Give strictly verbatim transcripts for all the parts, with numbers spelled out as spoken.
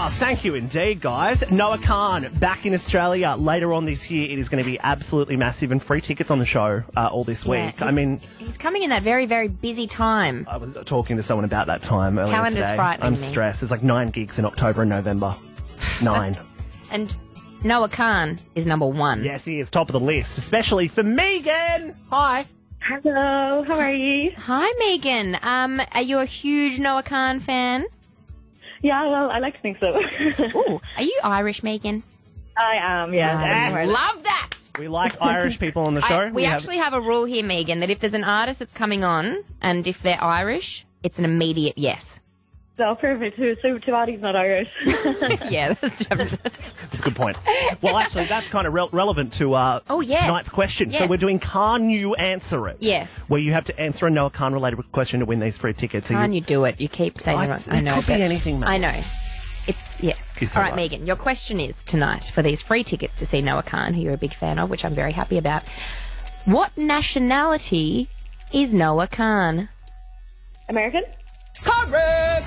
Oh, thank you indeed, guys. Noah Khan back in Australia later on this year. It is going to be absolutely massive, and free tickets on the show uh, all this Yeah, week. I mean, he's coming in that very, very busy time. I was talking to someone about that time earlier Calendar's today. frightening I'm me. stressed. There's like nine gigs in October and November. Nine. And Noah Khan is number one. Yes, he is top of the list, especially for Megan. Hi. Hello, how are you? Hi, Megan. Um, are you a huge Noah Khan fan? Yeah, well, I like to think so. Ooh, are you Irish, Megan? I am, yeah. Yes. Love that. We like Irish people on the show. I, we, actually have... have a rule here, Megan, that if there's an artist that's coming on and if they're Irish, it's an immediate yes. So perfect. Too, so too bad he's not Irish. Yeah, that's, That's a good point. Well, actually, that's kind of re- relevant to uh, Oh, yes. tonight's question. So Yes. we're doing Can't You Answer It? Yes. Where you have to answer a Noah Khan-related question to win these free tickets. So Can't you do it? You keep saying I- the wrong. it I know. could be but- anything, mate. I know. It's, yeah. You're so All right, right. Megan, your question is tonight for these free tickets to see Noah Khan, who you're a big fan of, which I'm very happy about. What nationality is Noah Khan? American? Correct!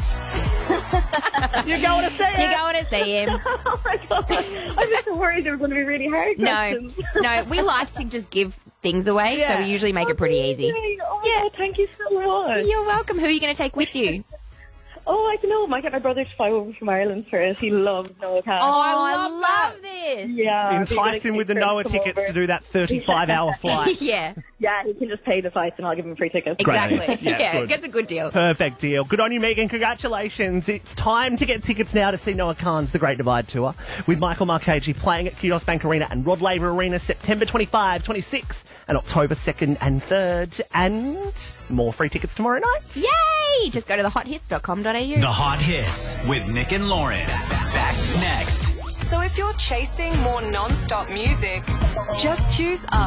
You're going to see it? You're going to see him. Oh my god. I was so worried they were going to be really hard No, questions. no, we like to just give things away, so we usually make it pretty easy. Amazing. Oh my Yeah. god, thank you so much. You're welcome. Who are you going to take with you? Oh, I don't know. I might get my brother to fly over from Ireland for it. He loves Noah Khan. Oh, I love this. yeah. Entice him with the Noah tickets to do that thirty-five hour flight. Yeah, Yeah, he can just pay the flights and I'll give him free tickets. Great. exactly. Yeah, Yeah, good. gets a good deal. Perfect deal. Good on you, Megan. Congratulations. It's time to get tickets now to see Noah Khan's The Great Divide Tour with Michael Marchese playing at Kudos Bank Arena and Rod Laver Arena September twenty-fifth, twenty-sixth and October second and third. And more free tickets tomorrow night. Yay! Just go to the hot hits dot com dot a u. The Hot Hits with Nick and Lauren. Back next. So if you're chasing more non-stop music, just choose us.